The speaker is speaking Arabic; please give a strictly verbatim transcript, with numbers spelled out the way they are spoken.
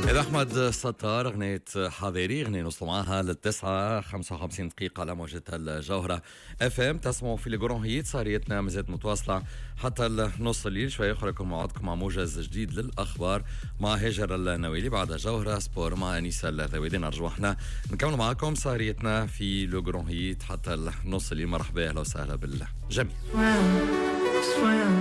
إذا أحمد ستار أغنية حذيري، أغنية نوصل معها للتسعة خمسة وخمسين دقيقة على موجة الجوهرة اف ام. تسمعوا في الجرون هيت، صاريتنا مازالت متواصلة حتى النص الليل. شوي أخرى يكون موعدكم مع موجز جديد للأخبار مع هاجر النويلي، بعد جوهرة سبور مع أنيسة الذويدي. نرجو احنا نكمل معكم صاريتنا في الجرون هيت حتى النص الليل. مرحبا، أهلا وسهلا بالجميع.